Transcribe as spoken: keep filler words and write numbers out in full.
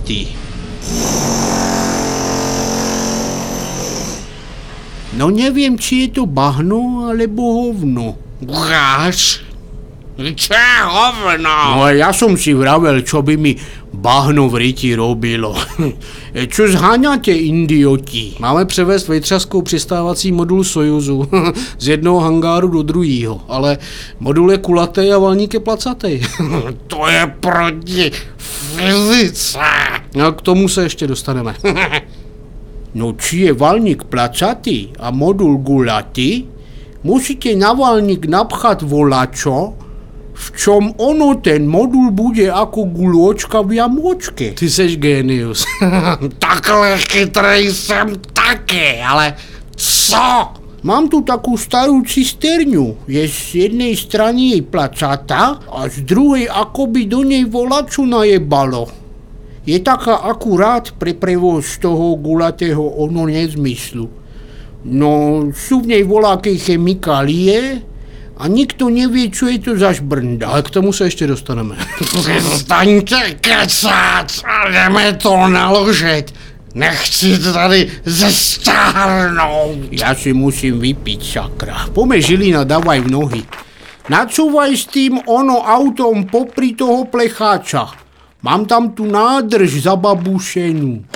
jistý. No neviem, či je to bahno, alebo hovno. Ukáž. Čo je hovno? No a ja som si vravel, čo by mi bahno v ryti robilo. Čo zháňate, idioti? Máme převést vejtřaskou přistávací modul Sojuzu z jednoho hangáru do druhého, ale modul je kulatý a valník je placatý. To je proti fyzice. No k tomu se ještě dostaneme. No či je valník placatý a modul gulatý, musíte na valník napchať volačo, v čom ono ten modul bude ako gulôčka v jamôčke. Ty seš génius. Takhle chytrej jsem taky, ale co? Mám tu takú starú cisterňu. Je z jednej strany jej placatá a z druhej akoby do nej volaču najebalo. Je taká akurát pre prevoz toho gulatého ono nezmyslu. No, sú v nej voľakej chemikálie a nikto nevie, čo je to za šbrnda. Ale k tomu se ještě dostaneme. Přestaňte kecat a jdeme to naložit. Nechci tady zestárnout. Ja si musím vypiť, sakra. Pome Žilina, davaj v nohy. Nacúvaj s tým ono autom popri toho plecháča. Mám tam tu nádrž zababušenú.